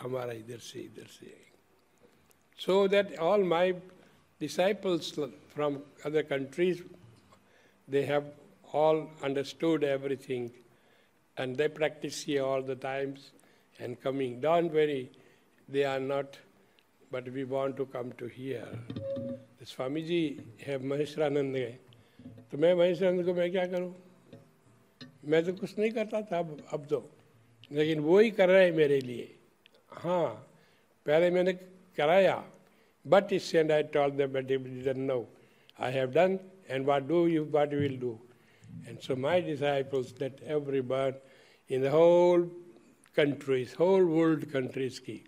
हमारा इधर से. So that all my disciples from other countries, they have all understood everything and they practice here all the times and coming. Don't worry, they are not, but we want to come to here. The Swamiji have Maheshwaranand है, तो मैं महेश्वरानंद को मैं क्या करूं? मैं तो कुछ नहीं करता था अब तो, लेकिन वो ही कर रहे हैं मेरे लिए. हाँ, पहले मैंने कराया, but and I told them, but they didn't know. I have done, and what you will do. And so my disciples, that everyone in the whole countries, whole world countries की,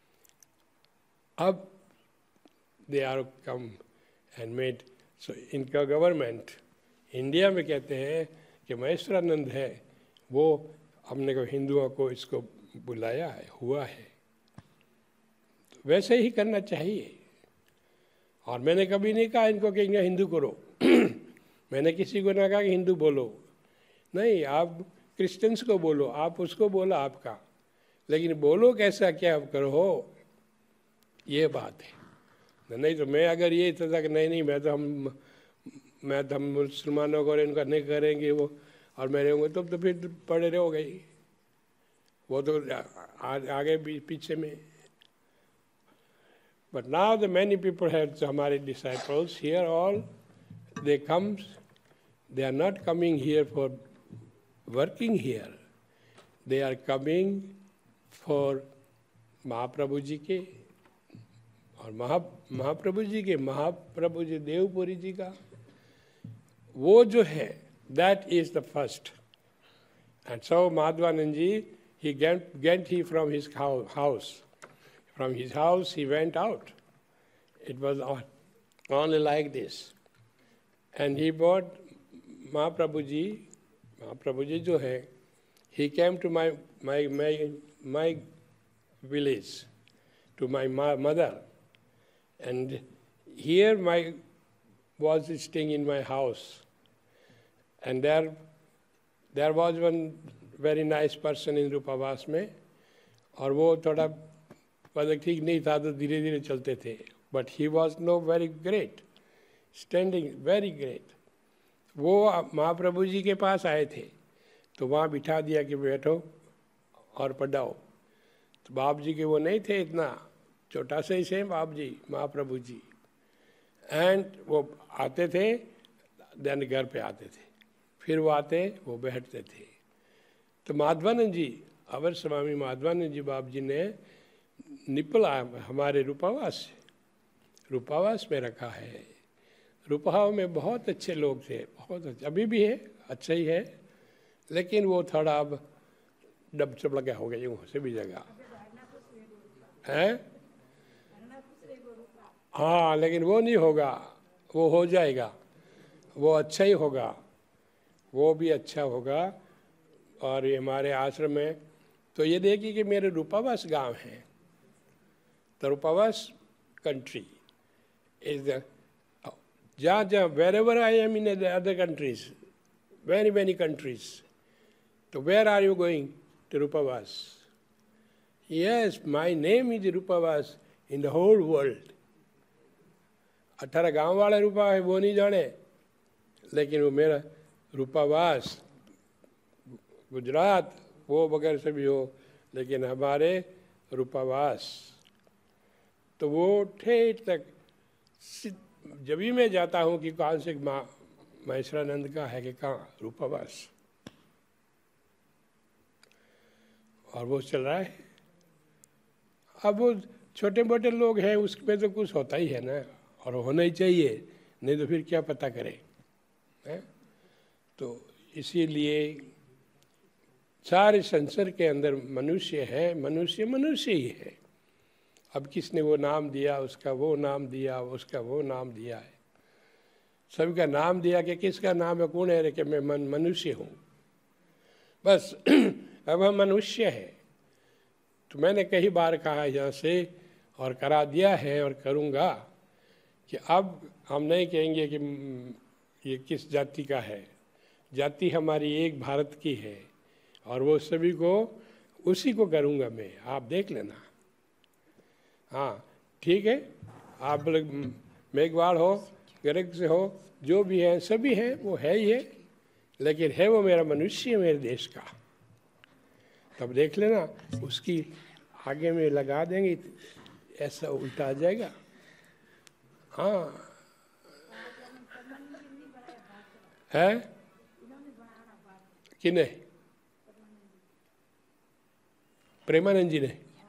अब they are come and made. So इनका government India में कहते हैं कि महेश्वरानंद है, वो हमने को हिंदुओं को इसको बुलाया है, हुआ है. तो वैसे ही करना चाहिए. और मैंने कभी नहीं कहा इनको कि इन्हें हिंदू करो. मैंने किसी को ना कहा कि हिंदू बोलो, नहीं, आप क्रिश्चियंस को बोलो, आप उसको बोलो आपका, लेकिन बोलो कैसा क्या करो, ये बात है. नहीं तो मैं अगर ये था कि नहीं मैं तो हम मुसलमानों को इनका नहीं करेंगे वो, और मैं रहूँगा तो फिर पड़े रहो गई, वो तो आगे पीछे में. But now the many people have हमारे disciples here, all they are not coming here for working here, they are coming for Mahaprabhu ji के और महाप्रभु जी देवपुरी जी का वो जो है, that is the first. And so Madhvanand ji, he from his house. From his house he went out. It was only like this. And he brought Mahaprabhu ji जो है, he came to my village, to my mother. And here was staying in my house. And there was one very nice person in Rupavas में, और वो थोड़ा मतलब ठीक नहीं था तो धीरे धीरे चलते थे. But he was no very great, standing very great. वो महाप्रभु जी के पास आए थे, तो वहाँ बिठा दिया कि बैठो और पढ़ाओ. तो बाप जी के वो नहीं थे, इतना छोटा से ही से बाप जी महाप्रभु जी. एंड वो आते थे, देन घर पे आते थे, फिर वो आते वो बैठते थे. तो माधवानंद जी, अवर स्वामी माधवानंद जी बाप जी ने निपला हमारे रूपावास में रखा है. रूपाव में बहुत अच्छे लोग थे, बहुत अच्छे, अभी भी है, अच्छा ही है, लेकिन वो थोड़ा अब डब चब लगा हो गया यूँ से भी जगह है. हाँ, लेकिन वो नहीं होगा, वो हो जाएगा, वो अच्छा ही होगा, वो भी अच्छा होगा. और ये हमारे आश्रम में तो ये देखिए कि मेरे रूपावास गांव है, तो रूपावास कंट्री इज जहाँ wherever I am in the other countries, very many countries. So where are you going? To Rupavas. Yes, my name is Rupavas in the whole world. 18 गांव वाला रूपा है वो नहीं जाने, लेकिन वो मेरा रूपावास गुजरात वो वगैरह से भी हो, लेकिन हमारे रूपावास तो वो ठेठ तक जब भी मैं जाता हूँ कि कहाँ से महेश्वरानंद का है कि कहाँ रूपावास, और वो चल रहा है. अब वो छोटे मोटे लोग हैं, उसमें तो कुछ होता ही है ना, और होना ही चाहिए, नहीं तो फिर क्या पता करें है? तो इसीलिए सारे संसार के अंदर मनुष्य है, मनुष्य ही है. अब किसने वो नाम दिया, उसका वो नाम दिया, उसका वो नाम दिया है, सभी का नाम दिया कि किसका नाम है, कौन है कि मैं मनुष्य हूँ बस. अब हम मनुष्य हैं. तो मैंने कई बार कहा यहाँ से और करा दिया है और करूँगा कि अब हम नहीं कहेंगे कि ये किस जाति का है. जाति हमारी एक भारत की है, और वो सभी को उसी को करूँगा मैं, आप देख लेना. हाँ ठीक है, आप लोग मेघवाड़ हो, गर्ग से हो, जो भी है सभी हैं, वो है ही है, लेकिन है वो मेरा मनुष्य, मेरे देश का। तब देख लेना, उसकी आगे में लगा देंगे, ऐसा उल्टा आ जाएगा। हाँ है कि नहीं? प्रेमानंद जी ने,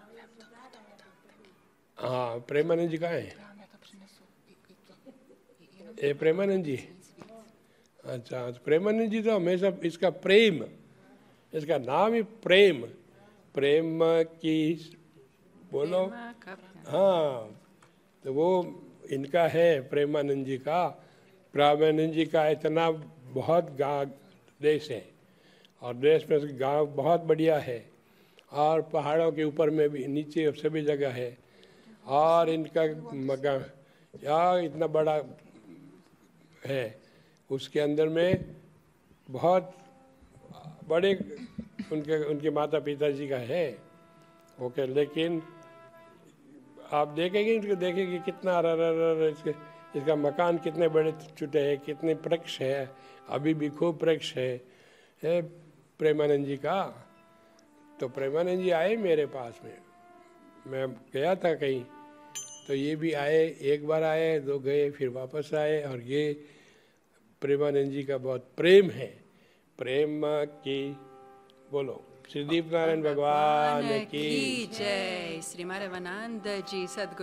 हाँ प्रेमानंद जी कहाँ है? ये प्रेमानंद जी, अच्छा प्रेमानंद जी तो हमेशा इसका प्रेम, इसका नाम ही प्रेम, प्रेम की बोलो, हाँ तो वो इनका है प्रेमानंद जी का। प्रेमानंद जी का इतना बहुत गाँव देश है, और देश में गांव बहुत बढ़िया है, और पहाड़ों के ऊपर में भी, नीचे सभी जगह है, और इनका मकान या इतना बड़ा है, उसके अंदर में बहुत बड़े उनके माता पिता जी का है। ओके, लेकिन आप देखेंगे कितना इसका मकान कितने बड़े छुटे हैं, कितने वृक्ष है, अभी भी खूब वृक्ष है प्रेमानंद जी का। तो प्रेमानंद जी आए मेरे पास में, मैं गया था कहीं, तो ये भी आए, एक बार आए, दो गए, फिर वापस आए। और ये प्रेमानंद जी का बहुत प्रेम है। प्रेम की बोलो, श्री दीप नारायण भगवान की जय। श्री माधवानंद जी सद्गुरु